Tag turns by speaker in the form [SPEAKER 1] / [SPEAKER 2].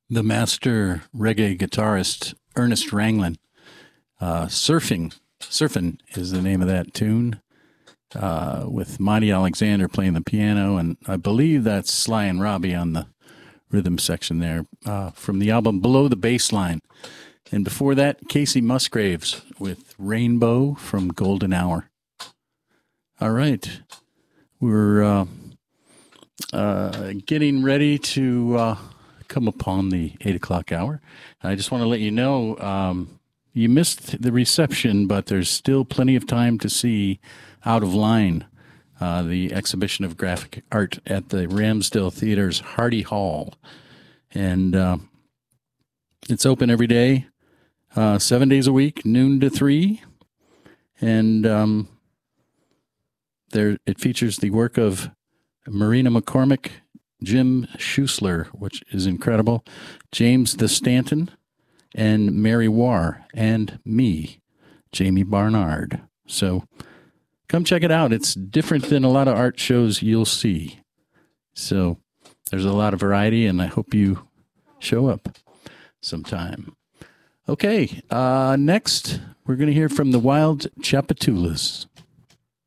[SPEAKER 1] The master reggae guitarist Ernest Ranglin. Surfin' is the name of that tune, with Monty Alexander playing the piano, and I believe that's Sly and Robbie on the rhythm section there, from the album Below the Baseline. And before that, Casey Musgraves with Rainbow from Golden Hour. All right. We're getting ready to come upon the 8 o'clock hour. I just want to let you know you missed the reception, but there's still plenty of time to see Out of Line, the exhibition of graphic art at the Ramsdale Theater's Hardy Hall. And it's open every day, 7 days a week, noon to 3. And it features the work of Marina McCormick, Jim Schusler, which is incredible, James the Stanton, and Mary Warr, and me, Jamie Barnard. So come check it out. It's different than a lot of art shows you'll see. So there's a lot of variety, and I hope you show up sometime. Okay, next we're going to hear from the Wild Chapatulas.